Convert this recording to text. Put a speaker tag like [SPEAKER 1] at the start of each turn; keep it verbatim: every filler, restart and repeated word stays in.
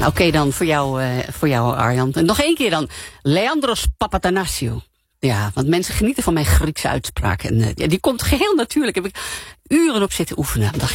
[SPEAKER 1] Oké, okay, dan voor jou, uh, voor jou Arjan. En nog één keer dan. Leandros Papathanassiou. Ja, want mensen genieten van mijn Griekse uitspraak. En uh, ja, die komt geheel natuurlijk. Heb ik uren op zitten oefenen. Dacht